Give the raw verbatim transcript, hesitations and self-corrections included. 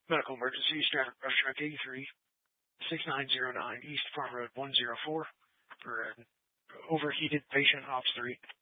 Medical emergency, Stratford Brush Truck eighty-three, six nine zero nine East Farm Road one zero four for an overheated patient, Ops three.